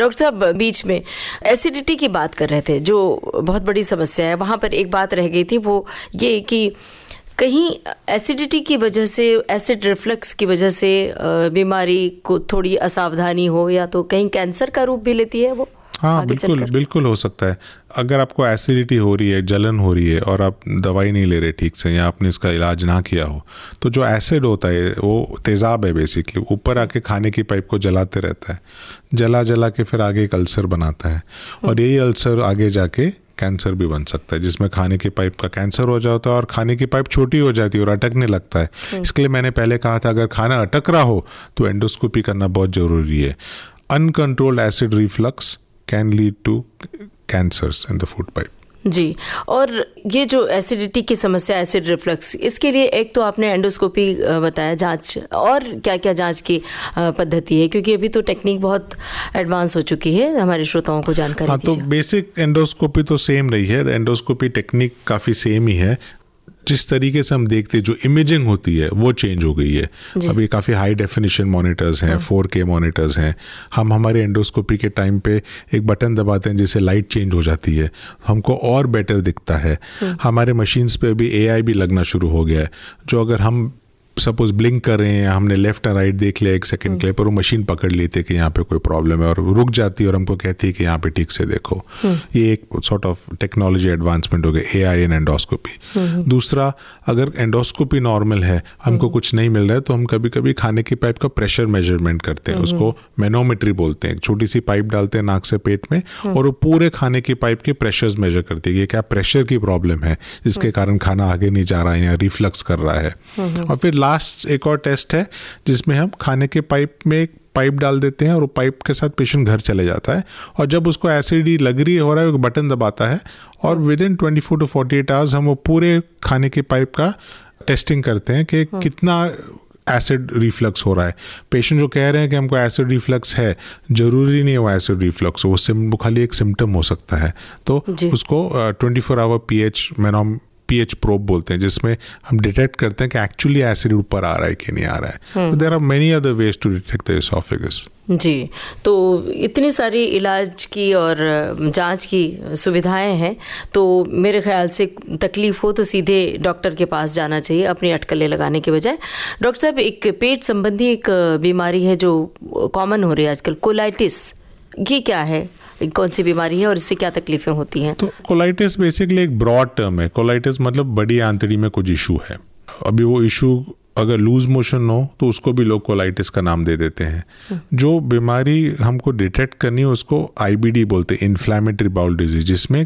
Doctor साहब, बीच में acidity की बात कर रहे थे जो बहुत बड़ी समस्या है, वहाँ पर एक बात रह गई थी, वो ये कि कहीं एसिडिटी की वजह से, एसिड रिफ्लक्स की वजह से बीमारी को थोड़ी असावधानी हो या तो कहीं कैंसर का रूप भी लेती है वो। हाँ, बिल्कुल हो सकता है। अगर आपको एसिडिटी हो रही है, जलन हो रही है और आप दवाई नहीं ले रहे ठीक से या आपने इसका इलाज ना किया हो, तो जो एसिड होता है वो तेज़ाब है बेसिकली, ऊपर आके खाने की पाइप को जलाते रहता है, जला के फिर आगे एक अल्सर बनाता है और यही अल्सर आगे जाके कैंसर भी बन सकता है, जिसमें खाने की पाइप का कैंसर हो जाता है और खाने की पाइप छोटी हो जाती है और अटकने लगता है। इसके लिए मैंने पहले कहा था अगर खाना अटक रहा हो तो एंडोस्कोपी करना बहुत ज़रूरी है। Uncontrolled acid reflux can lead to cancers in the food pipe. जी, और ये जो एसिडिटी की समस्या, एसिड रिफ्लक्स, इसके लिए एक तो आपने एंडोस्कोपी बताया जांच, और क्या क्या जांच की पद्धति है, क्योंकि अभी तो टेक्निक बहुत एडवांस हो चुकी है, हमारे श्रोताओं को जानकारी। हाँ, तो बेसिक एंडोस्कोपी तो सेम रही है, एंडोस्कोपी टेक्निक काफ़ी सेम ही है। जिस तरीके से हम देखते हैं, जो इमेजिंग होती है वो चेंज हो गई है। अभी काफ़ी हाई डेफिनेशन मॉनिटर्स हैं, 4K मॉनिटर्स हैं। हम हमारे एंडोस्कोपी के टाइम पे एक बटन दबाते हैं जिससे लाइट चेंज हो जाती है, हमको और बेटर दिखता है। हमारे मशीन्स पे भी AI भी लगना शुरू हो गया है, जो अगर हम सपोज ब्लिंक कर रहे हैं, हमने लेफ्ट एंड राइट देख लिया 1 सेकंड के लिए, पर वो मशीन पकड़ लेती है कि यहाँ पे कोई प्रॉब्लम है और रुक जाती है और हमको कहती है कि यहाँ पे ठीक से देखो। ये एक सॉर्ट ऑफ टेक्नोलॉजी एडवांसमेंट हो गया, AI इन एंडोस्कोपी। दूसरा, अगर एंडोस्कोपी नॉर्मल है, हमको कुछ नहीं मिल रहा है, तो हम कभी कभी खाने की पाइप का प्रेशर मेजरमेंट करते हैं, उसको मैनोमेट्री बोलते हैं। छोटी सी पाइप डालते हैं नाक से पेट में और वो पूरे खाने की पाइप के प्रेशर्स मेजर करती है, क्या प्रेशर की प्रॉब्लम है जिसके कारण खाना आगे नहीं जा रहा है या रिफ्लक्स कर रहा है। और फिर लास्ट एक और टेस्ट है जिसमें हम खाने के पाइप में एक पाइप डाल देते हैं और वो पाइप के साथ पेशेंट घर चले जाता है, और जब उसको एसिडी लग रही हो रहा है, एक बटन दबाता है और विद इन 24 to 48 आवर्स हम वो पूरे खाने के पाइप का टेस्टिंग करते हैं कि कितना एसिड रिफ्लक्स हो रहा है। पेशेंट जो कह रहे हैं कि हमको एसिड रिफ्लक्स है, जरूरी नहीं है वो एसिड रिफ्लक्स हो, वो खाली एक सिम्टम हो सकता है। तो उसको 24 आवर pH प्रोब बोलते हैं, जिसमें हम डिटेक्ट करते हैं कि एक्चुअली एसिड ऊपर आ रहा है कि नहीं आ रहा है। There are many other ways to detect the oesophagus. जी, तो इतनी सारी इलाज की और जांच की सुविधाएं हैं, तो मेरे ख्याल से तकलीफ हो तो सीधे डॉक्टर के पास जाना चाहिए अपनी अटकलें लगाने के बजाय। डॉक्टर साहब, एक पेट संबंधी एक बीमारी है जो कॉमन हो रही है आजकल, कोलाइटिस, ये क्या है, कौन सी बीमारी है और इससे क्या तकलीफें होती हैं? तो कोलाइटिस बेसिकली एक ब्रॉड टर्म है। कोलाइटिस मतलब बड़ी आंतड़ी में कुछ इशू है। अभी वो इशू अगर लूज मोशन हो तो उसको भी लोग कोलाइटिस का नाम दे देते हैं। जो बीमारी हमको डिटेक्ट करनी है उसको IBD बोलते हैं, इन्फ्लेमेटरी बाउल डिजीज, जिसमें